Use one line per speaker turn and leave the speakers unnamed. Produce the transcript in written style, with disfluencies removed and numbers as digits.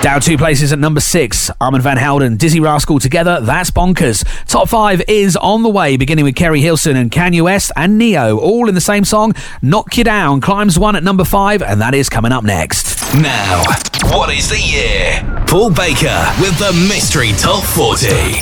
Down 2 places at number 6. Armand Van Helden, Dizzy Rascal together, That's Bonkers. Top 5 is on the way, beginning with Kerry Hilson and Kanye West and Neo, all in the same song. Knock You Down climbs 1 at number 5, and that is coming up next.
Now, what is the year? Paul Baker with the Mystery Top 40.